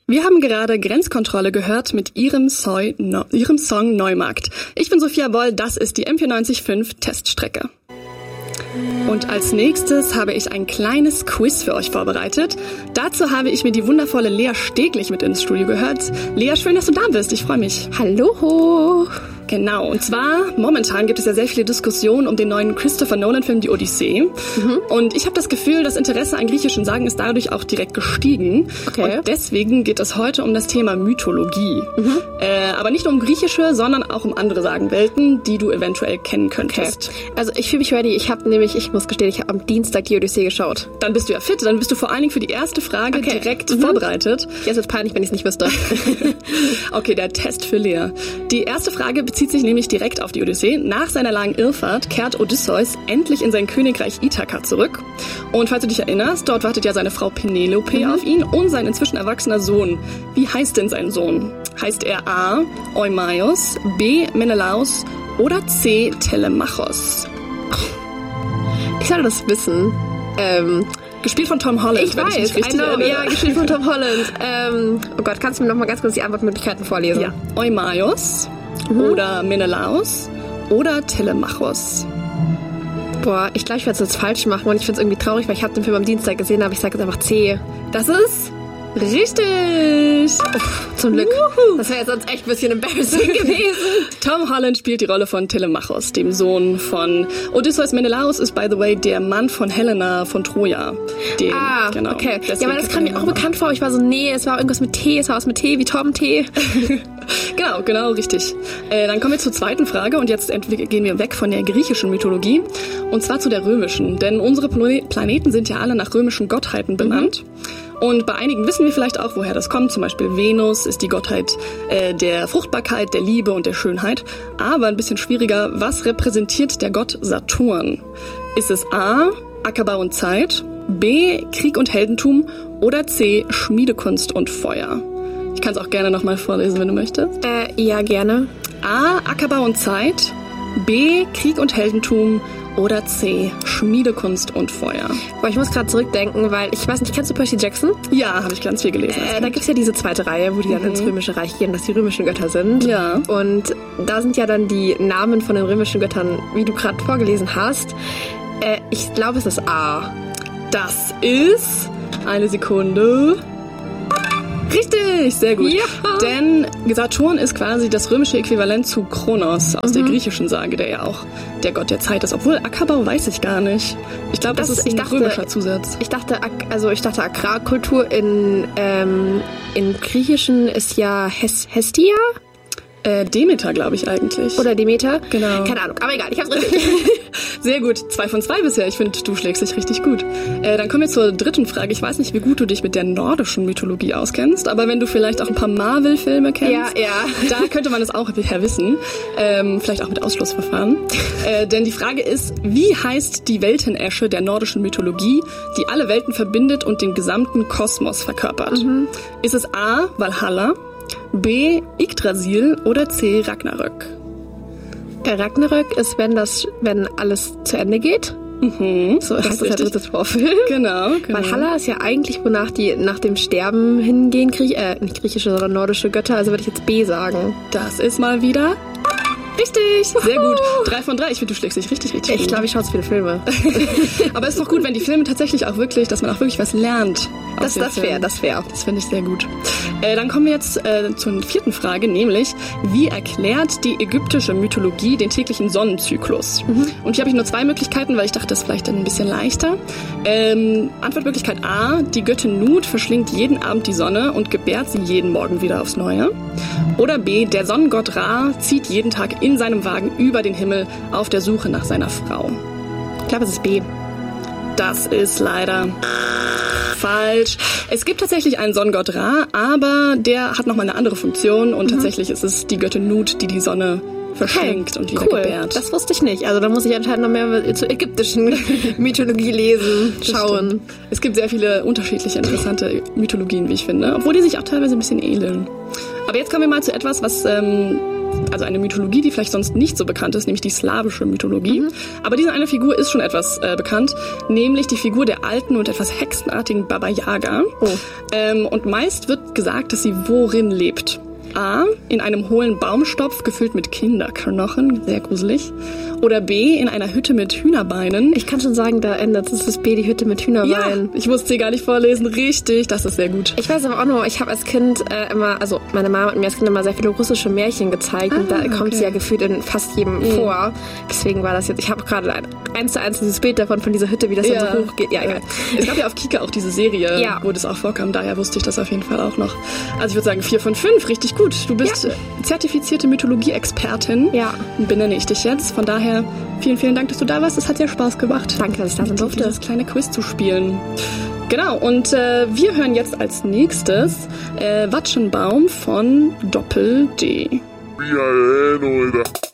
Wir haben gerade Grenzkontrolle gehört mit ihrem Song Neumarkt. Ich bin Sophia Boll, das ist die M94.5 Teststrecke. Und als nächstes habe ich ein kleines Quiz für euch vorbereitet. Dazu habe ich mir die wundervolle Lea Steglich mit ins Studio gehört. Lea, schön, dass du da bist. Ich freue mich. Hallo! Genau, und zwar, momentan gibt es ja sehr viele Diskussionen um den neuen Christopher Nolan-Film Die Odyssee. Und ich habe das Gefühl, das Interesse an griechischen Sagen ist dadurch auch direkt gestiegen. Okay. Und deswegen geht es heute um das Thema Mythologie. Aber nicht nur um griechische, sondern auch um andere Sagenwelten, die du eventuell kennen könntest. Okay. Also ich fühle mich ready. Ich muss gestehen, ich habe am Dienstag die Odyssee geschaut. Dann bist du ja fit, dann bist du vor allen Dingen für die erste Frage direkt vorbereitet. Ja, es wird peinlich, wenn ich es nicht wüsste. Okay, der Test für Lea. Die erste Frage bezieht sich nämlich direkt auf die Odyssee. Nach seiner langen Irrfahrt kehrt Odysseus endlich in sein Königreich Ithaka zurück. Und falls du dich erinnerst, dort wartet ja seine Frau Penelope auf ihn und sein inzwischen erwachsener Sohn. Wie heißt denn sein Sohn? Heißt er A. Eumaios, B. Menelaos oder C. Telemachos? Ich sollte das wissen. Gespielt von Tom Holland. Ich weiß, ja, gespielt von Tom Holland. Oh Gott, kannst du mir noch mal ganz kurz die Antwortmöglichkeiten vorlesen? Ja. Eumaios oder Menelaos oder Telemachos. Boah, ich glaube, ich werde es jetzt falsch machen und ich finde es irgendwie traurig, weil ich habe den Film am Dienstag gesehen, aber ich sage jetzt einfach C. Das ist richtig! Zum Glück. Juhu. Das wäre jetzt sonst echt ein bisschen embarrassing gewesen. Tom Holland spielt die Rolle von Telemachos, dem Sohn von Odysseus. Menelaos ist, by the way, der Mann von Helena von Troja. Genau. Okay. Ja, aber das kam mir auch bekannt vor. Ich war so, nee, es war irgendwas mit T, es war was mit T, wie Tom T. Genau, richtig. Dann kommen wir zur zweiten Frage und jetzt gehen wir weg von der griechischen Mythologie und zwar zu der römischen. Denn unsere Planeten sind ja alle nach römischen Gottheiten benannt. Und bei einigen wissen wir vielleicht auch, woher das kommt. Zum Beispiel Venus ist die Gottheit der Fruchtbarkeit, der Liebe und der Schönheit. Aber ein bisschen schwieriger, was repräsentiert der Gott Saturn? Ist es A. Ackerbau und Zeit, B. Krieg und Heldentum oder C. Schmiedekunst und Feuer? Ich kann es auch gerne nochmal vorlesen, wenn du möchtest. Ja, gerne. A. Ackerbau und Zeit, B. Krieg und Heldentum oder C. Schmiedekunst und Feuer. Boah, ich muss gerade zurückdenken, weil ich weiß nicht, kennst du Percy Jackson? Ja, habe ich ganz viel gelesen. Da gibt's ja diese zweite Reihe, wo die dann ins Römische Reich gehen, dass die römischen Götter sind. Ja. Und da sind ja dann die Namen von den römischen Göttern, wie du gerade vorgelesen hast. Ich glaube, es ist A. Das ist... Eine Sekunde... Richtig, sehr gut. Ja. Denn Saturn ist quasi das römische Äquivalent zu Kronos aus der griechischen Sage, der ja auch der Gott der Zeit ist. Obwohl Ackerbau weiß ich gar nicht. Ich glaube, das ist ein römischer Zusatz. Ich dachte Agrarkultur in Griechischen ist ja Hestia. Demeter, glaube ich eigentlich. Oder Demeter? Genau. Keine Ahnung, aber egal, ich hab's richtig. Sehr gut, 2 von 2 bisher. Ich finde, du schlägst dich richtig gut. Dann kommen wir zur dritten Frage. Ich weiß nicht, wie gut du dich mit der nordischen Mythologie auskennst, aber wenn du vielleicht auch ein paar Marvel-Filme kennst, ja. Da könnte man es auch wissen. Vielleicht auch mit Ausschlussverfahren. Denn die Frage ist, wie heißt die Weltenäsche der nordischen Mythologie, die alle Welten verbindet und den gesamten Kosmos verkörpert? Ist es A. Valhalla, B. Yggdrasil oder C. Ragnarök? Ragnarök ist, wenn alles zu Ende geht. So heißt das der dritte Vorfilm. Genau. Valhalla ist ja eigentlich, wonach die nach dem Sterben hingehen, nicht griechische, sondern nordische Götter. Also würde ich jetzt B sagen. Das ist mal wieder richtig. Sehr gut. 3 von 3. Ich finde, du schlägst dich richtig gut. Ich glaube, ich schaue zu viele Filme. Aber es ist doch gut, wenn die Filme tatsächlich auch wirklich, dass man auch wirklich was lernt. Das fair. Das finde ich sehr gut. Dann kommen wir jetzt zur vierten Frage, nämlich, wie erklärt die ägyptische Mythologie den täglichen Sonnenzyklus? Und hier habe ich nur 2 Möglichkeiten, weil ich dachte, das ist vielleicht dann ein bisschen leichter. Antwortmöglichkeit A, die Göttin Nut verschlingt jeden Abend die Sonne und gebärt sie jeden Morgen wieder aufs Neue. Oder B, der Sonnengott Ra zieht jeden Tag in seinem Wagen über den Himmel auf der Suche nach seiner Frau. Ich glaube, es ist B. Das ist leider falsch. Es gibt tatsächlich einen Sonnengott Ra, aber der hat nochmal eine andere Funktion und tatsächlich ist es die Göttin Nut, die die Sonne verschenkt und wieder gebärt. Das wusste ich nicht. Also da muss ich anscheinend noch mehr zur ägyptischen Mythologie lesen, schauen. Es gibt sehr viele unterschiedliche, interessante Mythologien, wie ich finde, obwohl die sich auch teilweise ein bisschen ähneln. Aber jetzt kommen wir mal zu etwas, was also eine Mythologie, die vielleicht sonst nicht so bekannt ist, nämlich die slawische Mythologie. Aber diese eine Figur ist schon etwas bekannt, nämlich die Figur der alten und etwas hexenartigen Baba Yaga. Und meist wird gesagt, dass sie worin lebt. A, in einem hohlen Baumstopf gefüllt mit Kinderknochen, sehr gruselig. Oder B, in einer Hütte mit Hühnerbeinen. Ich kann schon sagen, da ändert es das B, die Hütte mit Hühnerbeinen. Ja, ich musste sie gar nicht vorlesen. Richtig, das ist sehr gut. Ich weiß aber auch noch, ich habe als Kind immer, also meine Mama hat mir als Kind immer sehr viele russische Märchen gezeigt und da kommt sie ja gefühlt in fast jedem vor. Deswegen war das jetzt, ich habe gerade 1:1 dieses Bild davon, von dieser Hütte, wie das dann so hochgeht. Ja, egal. Es gab ja auf Kika auch diese Serie, wo das auch vorkam, daher wusste ich das auf jeden Fall auch noch. Also ich würde sagen 4 von 5, richtig gut. Du bist zertifizierte Mythologie-Expertin. Ja. Benenne ich dich jetzt. Von daher vielen, vielen Dank, dass du da warst. Es hat sehr Spaß gemacht. Danke, dass ich da sein durfte. Dieses kleine Quiz zu spielen. Genau, und wir hören jetzt als nächstes Watschenbaum von Doppel-D. Bien, oder?